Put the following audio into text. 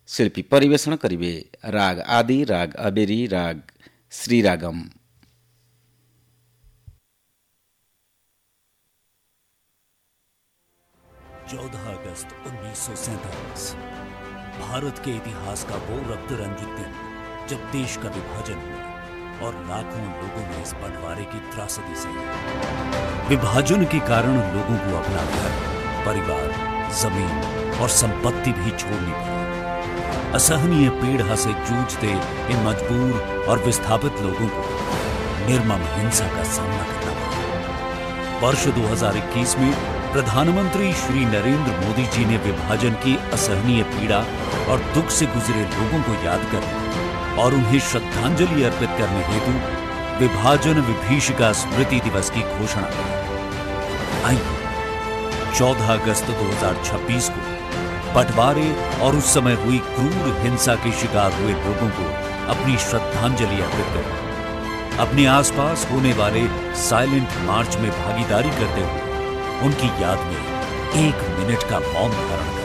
शिल्पी परिवेषण करिवे राग आदि, राग अबेरी, राग श्रीरागम। अगस्त 1947 भारत के इतिहास का वो रक्त रंजित दिन जब देश का विभाजन हुआ और लाखों लोगों ने इस बंटवारे की त्रासदी सही। विभाजन के कारण लोगों को अपना घर, परिवार, जमीन और संपत्ति भी छोड़नी पड़ी। असहनीय पीड़ा से जूझते इन मजबूर और विस्थापित लोगों को निर्मम हिंसा का सामना करना पड़ा। वर्ष 2021 में प्रधानमंत्री श्री नरेंद्र मोदी जी ने विभाजन की असहनीय पीड़ा और दुख से गुजरे लोगों को याद करने और उन्हें श्रद्धांजलि अर्पित करने हेतु विभाजन विभीषिका स्मृति दिवस की घोषणा की। आइए 14 अगस्त 2026 को बंटवारे और उस समय हुई क्रूर हिंसा के शिकार हुए लोगों को अपनी श्रद्धांजलि अर्पित करें। अपने आसपास होने वाले साइलेंट मार्च में भागीदारी करते हुए उनकी याद में 1 मिनट का मौन धारण